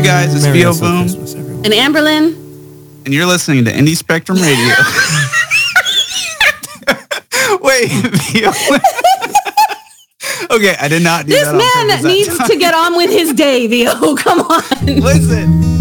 guys, it's Merry VO also Boom, Christmas, everyone. And Amberlyn. and you're listening to Indie Spectrum Radio. Wait, VO. Okay, I did not do This that on man purpose that needs time. to get on with his day, Theo. Come on. Listen.